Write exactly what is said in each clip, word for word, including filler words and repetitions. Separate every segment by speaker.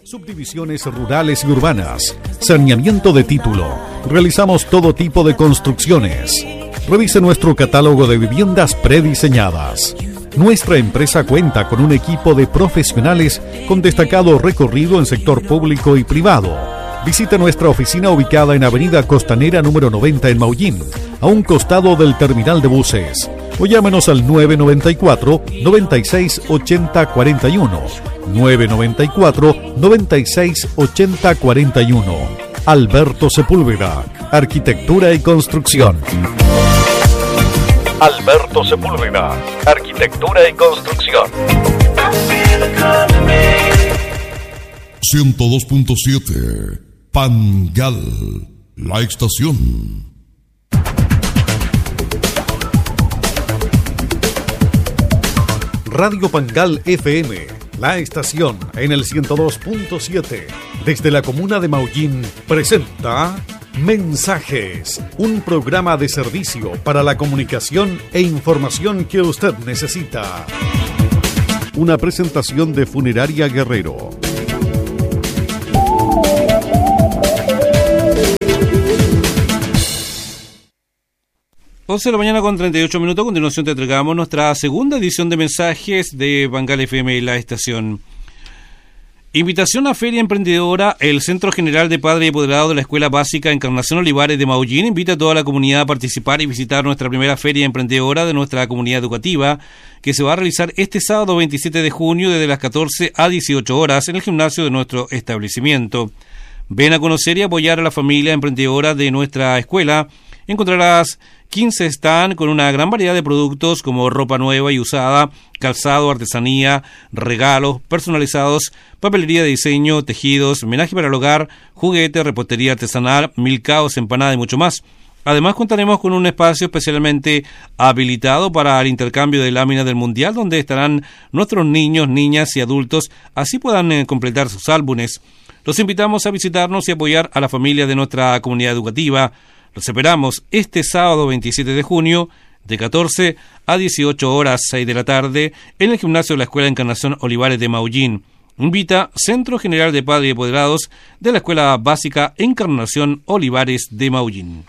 Speaker 1: Subdivisiones rurales y urbanas, saneamiento de título. Realizamos todo tipo de construcciones. Revise nuestro catálogo de viviendas prediseñadas. Nuestra empresa cuenta con un equipo de profesionales con destacado recorrido en sector público y privado. Visite nuestra oficina ubicada en Avenida Costanera número noventa en Maullín, a un costado del terminal de buses. O llámenos al nueve nueve cuatro, noventa y seis, ochenta, cuarenta y uno. nueve nueve cuatro, noventa y seis, ochenta, cuarenta y uno. Alberto Sepúlveda, Arquitectura y Construcción. Alberto Sepúlveda, Arquitectura y Construcción.
Speaker 2: ciento dos punto siete Pangal, la estación.
Speaker 1: Radio Pangal F M, la estación en el ciento dos punto siete, desde la comuna de Maullín, presenta Mensajes, un programa de servicio para la comunicación e información que usted necesita. Una presentación de Funeraria Guerrero.
Speaker 3: once de la mañana con treinta y ocho minutos. A continuación te entregamos nuestra segunda edición de Mensajes de Pangal F M, la estación. Invitación a Feria Emprendedora. El Centro General de Padre y Apoderado de la Escuela Básica Encarnación Olivares de Maullín invita a toda la comunidad a participar y visitar nuestra primera Feria Emprendedora de nuestra comunidad educativa, que se va a realizar este sábado veintisiete de junio desde las catorce a dieciocho horas en el gimnasio de nuestro establecimiento. Ven a conocer y apoyar a la familia emprendedora de nuestra escuela. Encontrarás quince stands con una gran variedad de productos como ropa nueva y usada, calzado, artesanía, regalos personalizados, papelería de diseño, tejidos, menaje para el hogar, juguetes, repostería artesanal, milcaos, empanadas y mucho más. Además contaremos con un espacio especialmente habilitado para el intercambio de láminas del Mundial, donde estarán nuestros niños, niñas y adultos, así puedan eh, completar sus álbumes. Los invitamos a visitarnos y apoyar a la familia de nuestra comunidad educativa. Los esperamos este sábado veintisiete de junio de catorce a dieciocho horas, seis de la tarde, en el gimnasio de la Escuela Encarnación Olivares de Maullín. Invita Centro General de Padres y Apoderados de la Escuela Básica Encarnación Olivares de Maullín.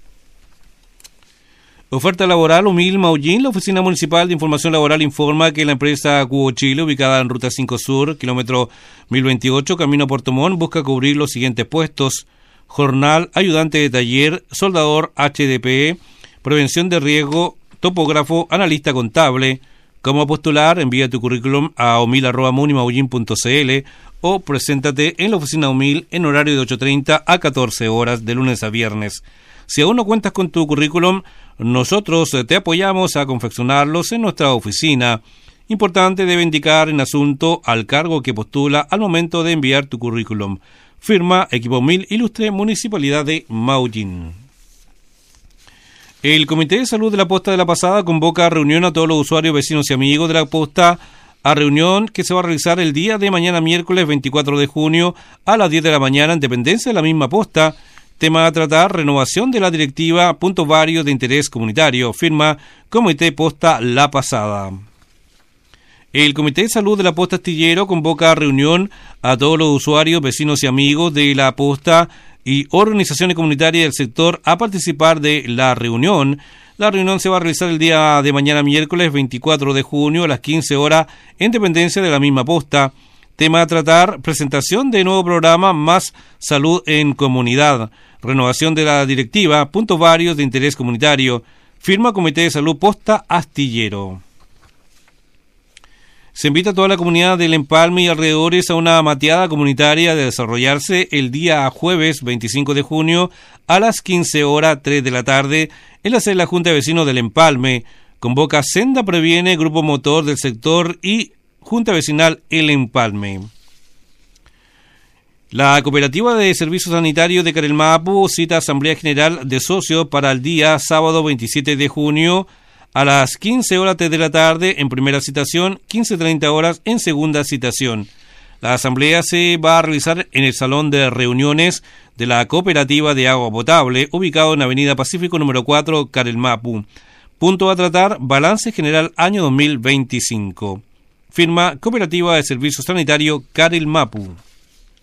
Speaker 3: Oferta laboral U M I L Maullín. La Oficina Municipal de Información Laboral informa que la empresa Cubo Chile, ubicada en Ruta cinco Sur, kilómetro mil veintiocho, camino a Puerto Montt, busca cubrir los siguientes puestos: jornal, ayudante de taller, soldador H D P E, prevención de riesgo, topógrafo, analista contable. Cómo postular: envía tu currículum a umil arroba munimaullin punto cl o preséntate en la oficina U M I L en horario de ocho treinta a catorce horas de lunes a viernes. Si aún no cuentas con tu currículum, nosotros te apoyamos a confeccionarlos en nuestra oficina. Importante, debe indicar en asunto al cargo que postula al momento de enviar tu currículum. Firma Equipo U M I L Ilustre Municipalidad de Maullín. El Comité de Salud de la Posta de la Pasada convoca a reunión a todos los usuarios, vecinos y amigos de la Posta, a reunión que se va a realizar el día de mañana, miércoles veinticuatro de junio, a las diez de la mañana, en dependencia de la misma Posta. Tema a tratar: renovación de la directiva, puntos varios de interés comunitario. Firma Comité Posta La Pasada. El Comité de Salud de la Posta Astillero convoca a reunión a todos los usuarios, vecinos y amigos de la Posta y organizaciones comunitarias del sector a participar de la reunión. La reunión se va a realizar el día de mañana, miércoles veinticuatro de junio, a las quince horas, en dependencia de la misma Posta. Tema a tratar: presentación de nuevo programa Más Salud en Comunidad. Renovación de la directiva, puntos varios de interés comunitario. Firma Comité de Salud Posta Astillero. Se invita a toda la comunidad del Empalme y alrededores a una mateada comunitaria de desarrollarse el día jueves veinticinco de junio a las quince horas, tres de la tarde, en la sede de la Junta de Vecinos del Empalme. Convoca Senda Previene, Grupo Motor del Sector y Junta Vecinal El Empalme. La Cooperativa de Servicios Sanitarios de Carelmapu cita Asamblea General de Socios para el día sábado veintisiete de junio a las quince horas de la tarde en primera citación, quince treinta horas en segunda citación. La asamblea se va a realizar en el Salón de Reuniones de la Cooperativa de Agua Potable, ubicado en Avenida Pacífico número cuatro, Carelmapu. Punto a tratar: balance general año dos mil veinticinco. Firma Cooperativa de Servicios Sanitarios Carelmapu.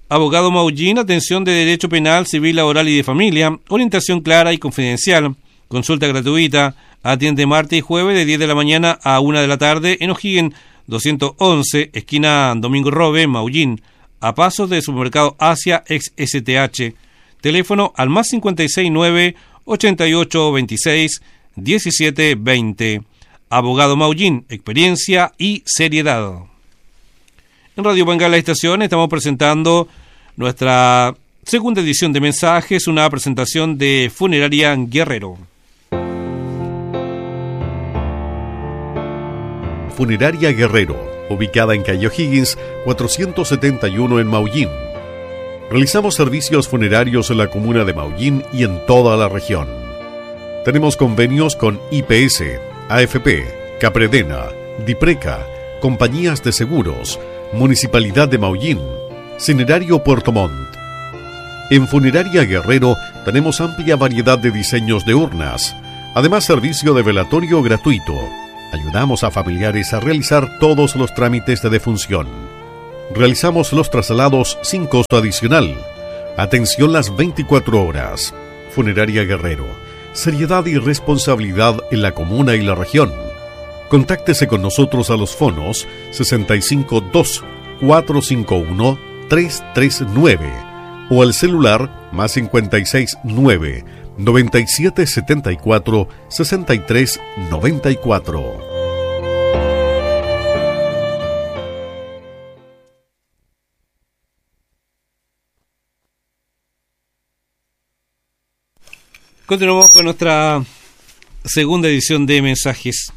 Speaker 3: Abogado Maullín, atención de derecho penal, civil, laboral y de familia, orientación clara y confidencial, consulta gratuita, atiende martes y jueves de diez de la mañana a una de la tarde en O'Higgins doscientos once, esquina Domingo Robe, Maullín, a pasos del supermercado Asia ex S T H. Teléfono al más cincuenta y seis nueve, ochenta y ocho veintiséis, diecisiete veinte. Abogado Maullín, experiencia y seriedad. En Radio Bangal La Estación estamos presentando nuestra segunda edición de mensajes, una presentación de Funeraria Guerrero.
Speaker 1: Funeraria Guerrero, ubicada en calle O'Higgins, cuatrocientos setenta y uno en Maullín. Realizamos servicios funerarios en la comuna de Maullín y en toda la región. Tenemos convenios con I P S, A F P, Capredena, Dipreca, compañías de seguros, Municipalidad de Maullín, Cinerario Puerto Montt. En Funeraria Guerrero tenemos amplia variedad de diseños de urnas, además servicio de velatorio gratuito. Ayudamos a familiares a realizar todos los trámites de defunción. Realizamos los traslados sin costo adicional. Atención las veinticuatro horas. Funeraria Guerrero. Seriedad y responsabilidad en la comuna y la región. Contáctese con nosotros a los fonos sesenta y cinco dos, cuatrocientos cincuenta y uno, trescientos treinta y nueve o al celular más cincuenta y seis nueve, noventa y siete setenta y cuatro, sesenta y tres noventa y cuatro.
Speaker 3: Continuamos con nuestra segunda edición de mensajes.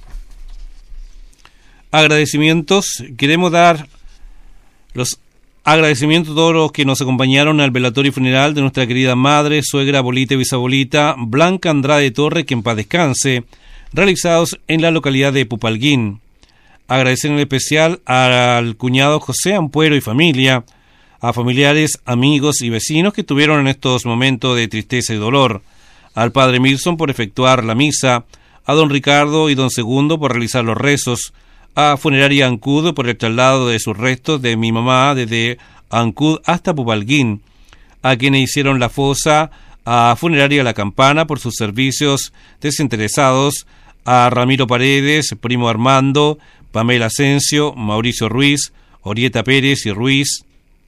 Speaker 3: Agradecimientos. Queremos dar los agradecimientos a todos los que nos acompañaron al velatorio funeral de nuestra querida madre, suegra, abuelita y bisabuelita Blanca Andrade Torre, que en paz descanse, realizados en la localidad de Pupalguín. Agradecer en especial al cuñado José Ampuero y familia, a familiares, amigos y vecinos que estuvieron en estos momentos de tristeza y dolor, al padre Milson por efectuar la misa, a don Ricardo y don Segundo por realizar los rezos, a Funeraria Ancud por el traslado de sus restos de mi mamá desde Ancud hasta Pupalguín, a quienes hicieron la fosa, a Funeraria La Campana por sus servicios desinteresados, a Ramiro Paredes, primo Armando, Pamela Asensio, Mauricio Ruiz, Orieta Pérez y Ruiz,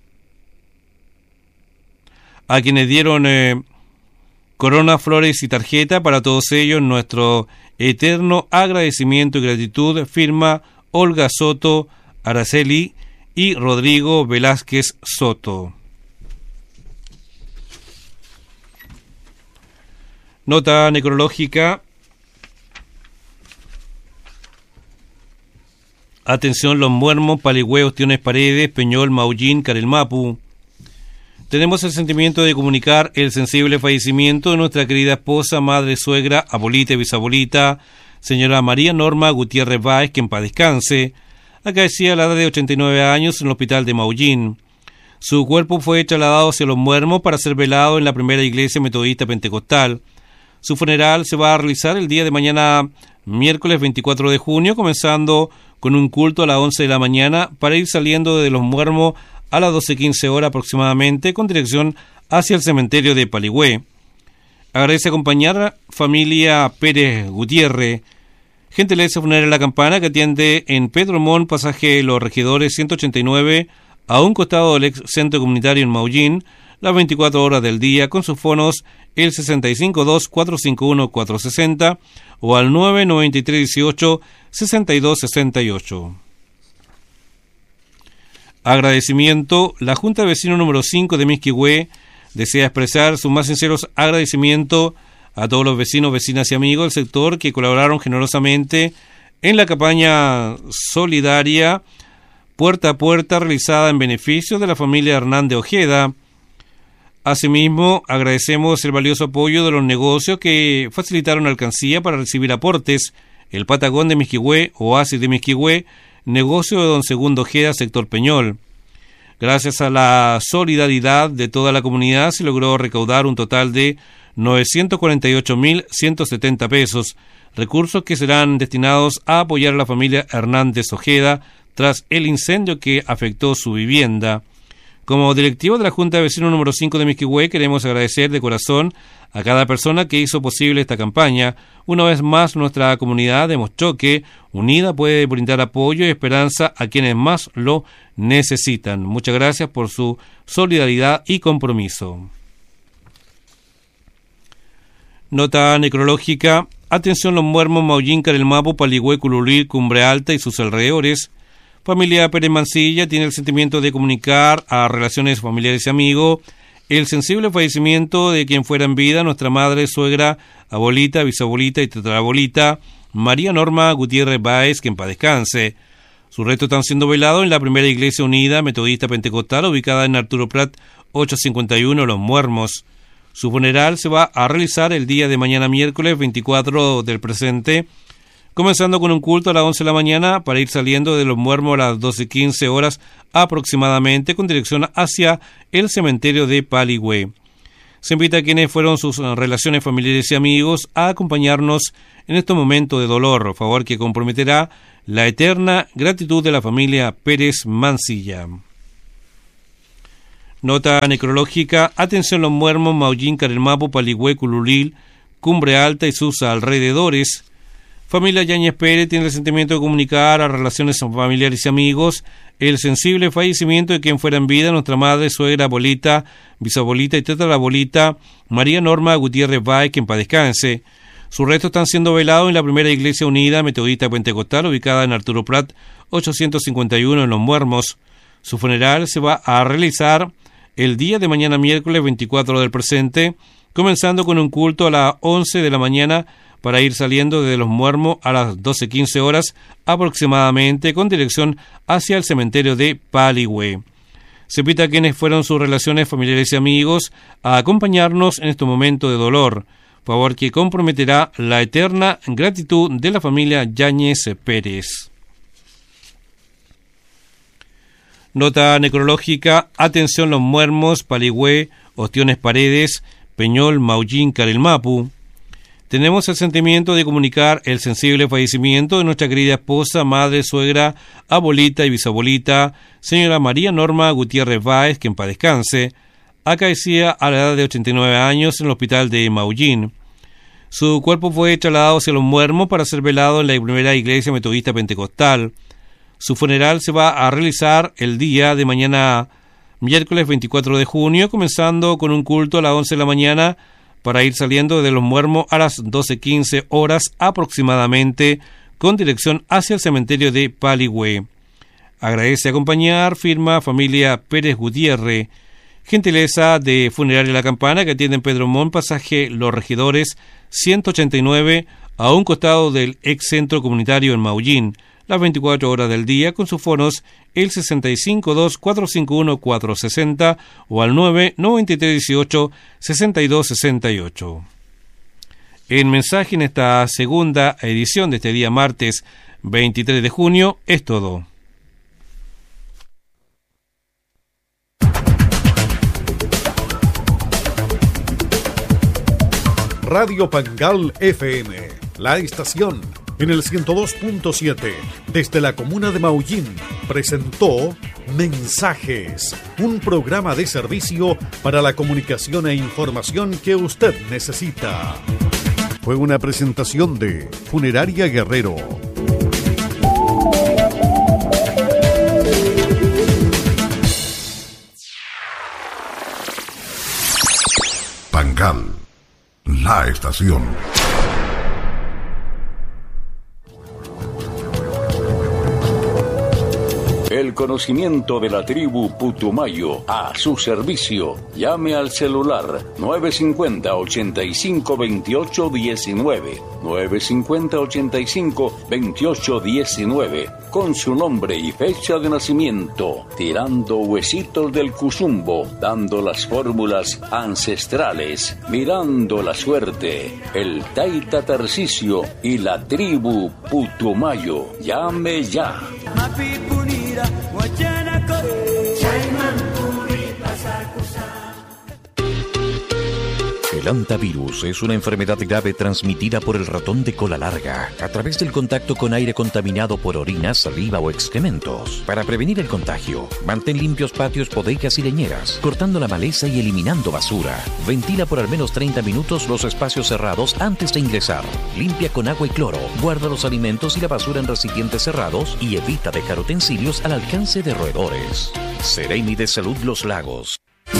Speaker 3: a quienes dieron eh, corona, flores y tarjeta. Para todos ellos nuestro eterno agradecimiento y gratitud. Firma Olga Soto Araceli y Rodrigo Velázquez Soto. Nota necrológica. Atención Los Muermos, Paligüeos, Tiones Paredes, Peñol, Maullín, Carelmapu. Tenemos el sentimiento de comunicar el sensible fallecimiento de nuestra querida esposa, madre, suegra, abuelita y bisabuelita, señora María Norma Gutiérrez Báez, que en paz descanse, acaecía a la edad de ochenta y nueve años en el hospital de Maullín. Su cuerpo fue trasladado hacia Los Muermos para ser velado en la primera iglesia metodista pentecostal. Su funeral se va a realizar el día de mañana, miércoles veinticuatro de junio, comenzando con un culto a las once de la mañana para ir saliendo de Los Muermos a las doce quince horas aproximadamente, con dirección hacia el cementerio de Paligüe. Agradece acompañar a familia Pérez Gutiérrez, Gentileza Funeraria La Campana, que atiende en Pedro Montt, pasaje Los Regidores ciento ochenta y nueve, a un costado del ex centro comunitario en Maullín, las veinticuatro horas del día, con sus fonos el sesenta y cinco dos, cuatrocientos cincuenta y uno, cuatrocientos sesenta o al nueve noventa y tres dieciocho, sesenta y dos sesenta y ocho. Agradecimiento. La Junta de Vecinos número cinco de Misquihue desea expresar sus más sinceros agradecimientos a todos los vecinos, vecinas y amigos del sector que colaboraron generosamente en la campaña solidaria Puerta a Puerta realizada en beneficio de la familia Hernández Ojeda. Asimismo, agradecemos el valioso apoyo de los negocios que facilitaron alcancía para recibir aportes: el Patagón de Misquihue, Oasis de Misquihue, negocio de don Segundo Ojeda, sector Peñol. Gracias a la solidaridad de toda la comunidad se logró recaudar un total de novecientos cuarenta y ocho mil ciento setenta pesos, recursos que serán destinados a apoyar a la familia Hernández Ojeda tras el incendio que afectó su vivienda. Como directivo de la Junta de Vecinos número cinco de Misquihué, queremos agradecer de corazón a cada persona que hizo posible esta campaña. Una vez más, nuestra comunidad demostró que unida puede brindar apoyo y esperanza a quienes más lo necesitan. Muchas gracias por su solidaridad y compromiso. Nota necrológica. Atención los muermos Maullín, Carelmapo, Paligüe, Cululí, Cumbre Alta y sus alrededores. Familia Pérez Mancilla tiene el sentimiento de comunicar a relaciones familiares y amigos el sensible fallecimiento de quien fuera en vida nuestra madre, suegra, abuelita, bisabuelita y tatarabuelita María Norma Gutiérrez Báez, que en paz descanse. Sus restos están siendo velados en la primera iglesia unida metodista pentecostal ubicada en Arturo Prat ochocientos cincuenta y uno Los Muermos. Su funeral se va a realizar el día de mañana miércoles veinticuatro del presente, comenzando con un culto a las once de la mañana para ir saliendo de Los Muermos a las doce quince horas aproximadamente con dirección hacia el cementerio de Paligüe. Se invita a quienes fueron sus relaciones familiares y amigos a acompañarnos en este momento de dolor, favor que comprometerá la eterna gratitud de la familia Pérez Mancilla. Nota necrológica. Atención los Muermos, Maullín, Carelmapo, Paligüe, Cululil, Cumbre Alta y sus alrededores. Familia Yáñez Pérez tiene el sentimiento de comunicar a relaciones familiares y amigos el sensible fallecimiento de quien fuera en vida nuestra madre, suegra, abuelita, bisabuelita y tatarabuelita María Norma Gutiérrez Báez, que en paz descanse. Sus restos están siendo velados en la primera iglesia unida metodista pentecostal ubicada en Arturo Prat ochocientos cincuenta y uno en Los Muermos. Su funeral se va a realizar el día de mañana miércoles veinticuatro del presente, comenzando con un culto a las once de la mañana para ir saliendo de Los Muermos a las doce quince horas aproximadamente con dirección hacia el cementerio de Paligüe. Se invita a quienes fueron sus relaciones familiares y amigos a acompañarnos en este momento de dolor, favor que comprometerá la eterna gratitud de la familia Yáñez Pérez. Nota necrológica. Atención los Muermos, Paligüe, Ostiones Paredes, Peñol, Maullín, Carelmapu. Tenemos el sentimiento de comunicar el sensible fallecimiento de nuestra querida esposa, madre, suegra, abuelita y bisabuelita, señora María Norma Gutiérrez Báez, que en paz descanse, acaecía a la edad de ochenta y nueve años en el hospital de Maullín. Su cuerpo fue trasladado hacia Los Muermos para ser velado en la primera iglesia metodista pentecostal. Su funeral se va a realizar el día de mañana miércoles veinticuatro de junio, comenzando con un culto a las once de la mañana para ir saliendo de Los Muermos a las doce quince horas aproximadamente con dirección hacia el cementerio de Paligüe. Agradece acompañar, firma familia Pérez Gutiérrez. Gentileza de Funeraria La Campana, que atiende en Pedro Montt, pasaje Los Regidores ciento ochenta y nueve, a un costado del ex centro comunitario en Maullín, las veinticuatro horas del día, con sus fonos el sesenta y cinco dos cuatro cinco uno cuatro sesenta o al nueve noventa y tres dieciocho sesenta y dos sesenta y ocho. En mensaje en esta segunda edición de este día martes veintitrés de junio es todo.
Speaker 1: Radio Pangal F M, la estación en el ciento dos punto siete, desde la comuna de Maullín, presentó Mensajes, un programa de servicio para la comunicación e información que usted necesita. Fue una presentación de Funeraria Guerrero.
Speaker 2: Pangal, la estación.
Speaker 4: El conocimiento de la tribu Putumayo a su servicio. Llame al celular nueve cinco cero, ochenta y cinco, veintiocho diecinueve, nueve cinco cero, ochenta y cinco, veintiocho diecinueve, con su nombre y fecha de nacimiento, tirando huesitos del cuzumbo, dando las fórmulas ancestrales, mirando la suerte, el Taita Tarcisio y la tribu Putumayo. Llame ya.
Speaker 5: El hantavirus es una enfermedad grave transmitida por el ratón de cola larga a través del contacto con aire contaminado por orina, saliva o excrementos. Para prevenir el contagio, mantén limpios patios, bodegas y leñeras, cortando la maleza y eliminando basura. Ventila por al menos treinta minutos los espacios cerrados antes de ingresar. Limpia con agua y cloro. Guarda los alimentos y la basura en recipientes cerrados y evita dejar utensilios al alcance de roedores. Seremi de Salud Los Lagos.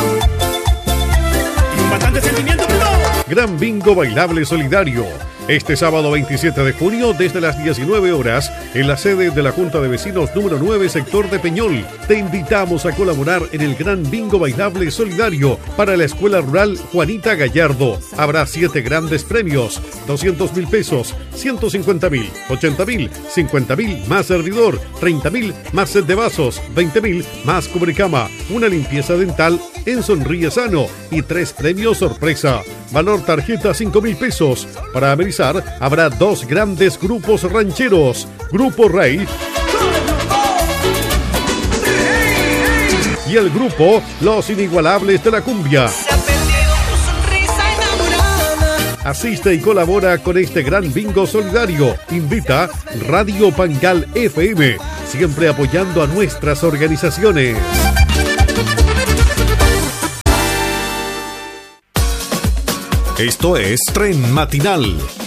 Speaker 6: Bastante sentimiento, puro.
Speaker 1: Gran Bingo Bailable Solidario. Este sábado veintisiete de junio, desde las diecinueve horas, en la sede de la Junta de Vecinos número nueve, sector de Peñol, te invitamos a colaborar en el Gran Bingo Bailable Solidario para la Escuela Rural Juanita Gallardo. Habrá siete grandes premios: doscientos mil pesos, ciento cincuenta mil, ochenta mil, cincuenta mil más servidor, treinta mil más set de vasos, veinte mil más cubrecama, una limpieza dental en Sonríe Sano y tres premios sorpresa. Valor tarjeta cinco mil pesos. Para amenizar habrá dos grandes grupos rancheros: Grupo Rey y el grupo Los Inigualables de la Cumbia. Asiste y colabora con este gran bingo solidario. Invita Radio Pangal F M, siempre apoyando a nuestras organizaciones. Esto es Tren Matinal